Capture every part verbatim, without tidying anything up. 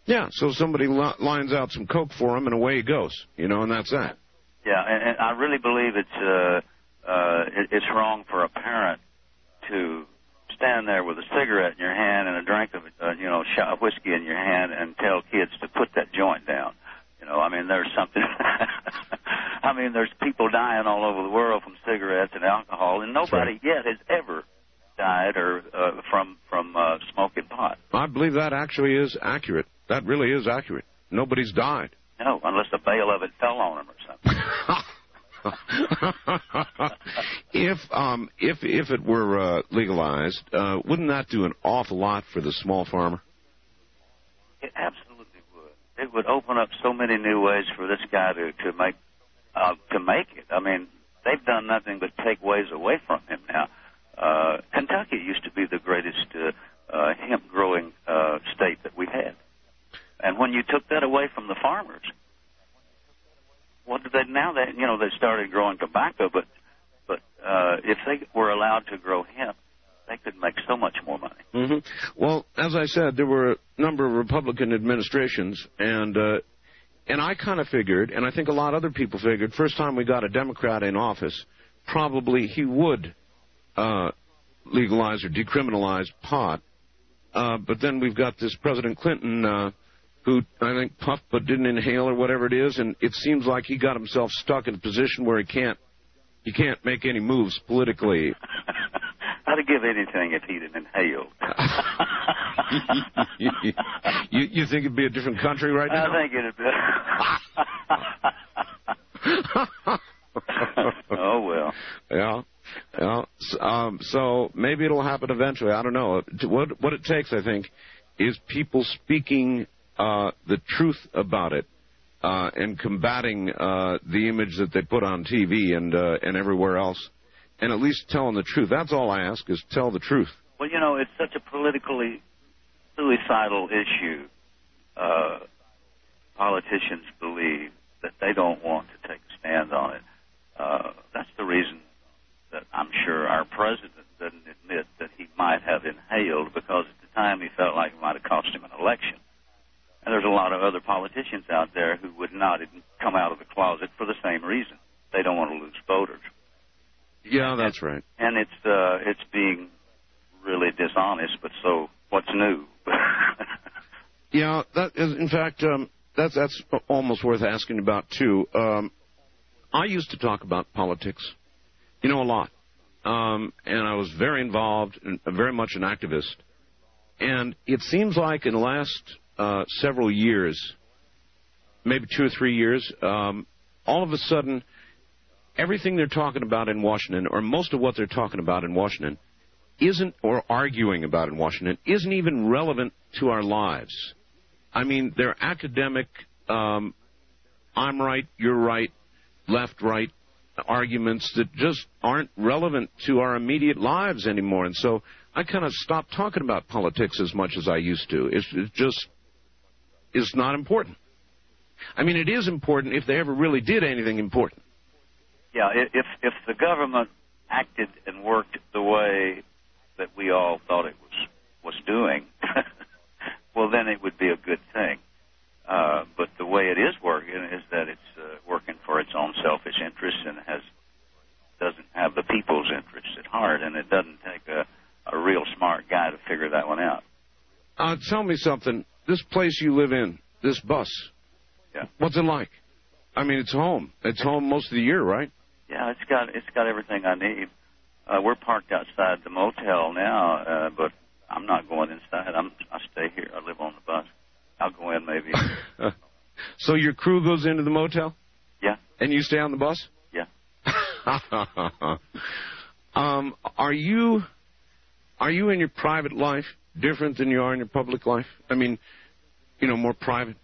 Yeah, so somebody li- lines out some coke for him, and away he goes, you know, and that's that. Yeah, and, and I really believe it's uh, uh, it, it's wrong for a parent to stand there with a cigarette in your hand and a drink of, uh, you know, shot of whiskey in your hand and tell kids to put that joint down. You know, I mean, there's something. I mean, there's people dying all over the world from cigarettes and alcohol, and nobody right. yet has ever died or uh, from from uh, smoking pot. I believe that actually is accurate. That really is accurate. Nobody's died. No, unless a bale of it fell on them or something. if um if if it were uh, legalized, uh, wouldn't that do an awful lot for the small farmer? It absolutely would. It would open up so many new ways for this guy to to make uh, to make it. I mean, they've done nothing but take ways away from him now. Uh, Kentucky used to be the greatest uh, uh, hemp growing uh, state that we had. And when you took that away from the farmers, what did they now? They you know they started growing tobacco, but but uh, if they were allowed to grow hemp, they could make so much more money. Mm-hmm. Well, as I said, there were a number of Republican administrations, and uh, and I kind of figured, and I think a lot of other people figured, first time we got a Democrat in office, probably he would uh, legalize or decriminalize pot. Uh, but then we've got this President Clinton. Uh, who I think puffed but didn't inhale or whatever it is, and it seems like he got himself stuck in a position where he can't he can't make any moves politically. I'd give anything if he'd inhaled. you, you think it'd be a different country right now? I think it'd be. Oh, well. Yeah. Yeah. So, um, so maybe it'll happen eventually. I don't know. What, what it takes, I think, is people speaking Uh, the truth about it uh, and combating uh, the image that they put on T V and uh, and everywhere else, and at least telling the truth. That's all I ask, is tell the truth. Well, you know, it's such a politically suicidal issue. Uh, politicians believe that they don't want to take a stand on it. Uh, that's the reason that I'm sure our president doesn't admit that he might have inhaled, because at the time he felt like it might have cost him an election. And there's a lot of other politicians out there who would not come out of the closet for the same reason. They don't want to lose voters. Yeah, that's and, right. And it's uh, it's being really dishonest, but so what's new? Yeah, that is, in fact, um, that's that's almost worth asking about, too. Um, I used to talk about politics, you know, a lot. Um, and I was very involved, and very much an activist. And it seems like in the last Uh, several years, maybe two or three years, um, all of a sudden, everything they're talking about in Washington, or most of what they're talking about in Washington, isn't, or arguing about in Washington, isn't even relevant to our lives. I mean, they're academic, um, I'm right, you're right, left, right arguments that just aren't relevant to our immediate lives anymore. And so I kind of stopped talking about politics as much as I used to. It's, it's just... is not important. I mean, it is important if they ever really did anything important. Yeah, if if the government acted and worked the way that we all thought it was was doing, well, then it would be a good thing. Uh, but the way it is working is that it's uh, working for its own selfish interests and has doesn't have the people's interests at heart, and it doesn't take a, a real smart guy to figure that one out. Uh, tell me something. This place you live in, this bus, yeah. What's it like? I mean, it's home. It's home most of the year, right? Yeah, it's got it's got everything I need. Uh, we're parked outside the motel now, uh, but I'm not going inside. I'm I stay here. I live on the bus. I'll go in maybe. So your crew goes into the motel? Yeah. And you stay on the bus? Yeah. um, are you are you in your private life different than you are in your public life? I mean, you know, more private?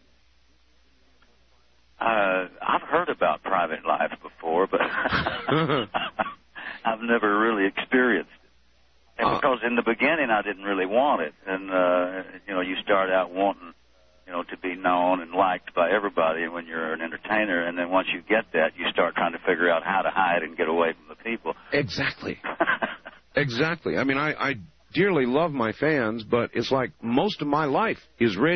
Uh, I've heard about private life before, but I've never really experienced it. And uh, because in the beginning I didn't really want it. And, uh, you know, you start out wanting, you know, to be known and liked by everybody when you're an entertainer. And then once you get that, you start trying to figure out how to hide and get away from the people. Exactly. Exactly. I mean, I... I dearly love my fans, but it's like most of my life is radio.